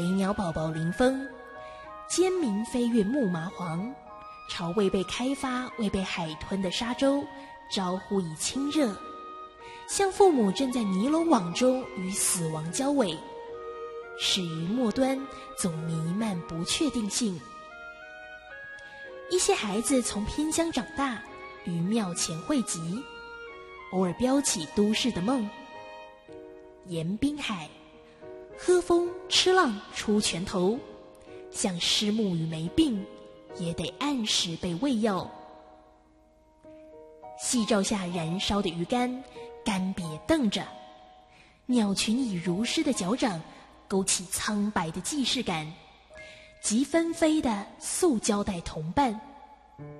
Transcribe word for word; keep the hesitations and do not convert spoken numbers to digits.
鸟宝宝临风，尖鸣飞越木麻黄，朝未被开发、未被海吞的沙洲招呼以亲热，像父母正在尼罗网中与死亡交尾，始于末端总弥漫不确定性。一些孩子从偏乡长大，于庙前汇集，偶尔飙起都市的梦。沿滨海，喝风吃浪出拳头，像虱目与梅病，也得按时被喂药。夕照下燃烧的鱼竿，干瘪瞪着，鸟群以如狮的脚掌勾起苍白的既视感，即纷飞的塑胶袋同伴。